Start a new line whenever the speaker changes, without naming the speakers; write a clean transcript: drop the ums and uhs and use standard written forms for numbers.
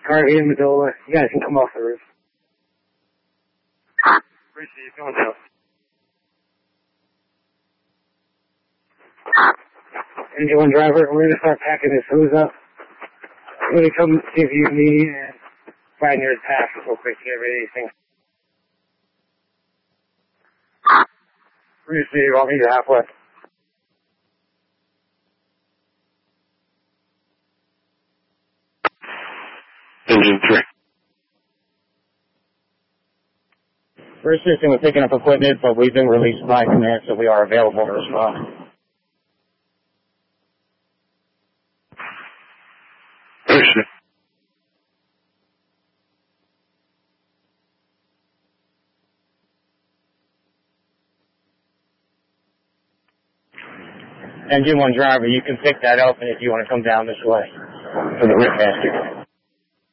Harvey and Madola, you guys can come off the roof. Appreciate you going out. Engine 1 driver, we're going to start packing this hose up. We're going to come see if you need and find your task real quick to get rid of anything. Appreciate you. I'll meet you halfway.
Engine 3.
We're assisting with picking up equipment, but we've been released by command, so we are available to respond.
Appreciate.
Engine 1 driver, you can pick that up, and if you want to come down this way for the rip basket.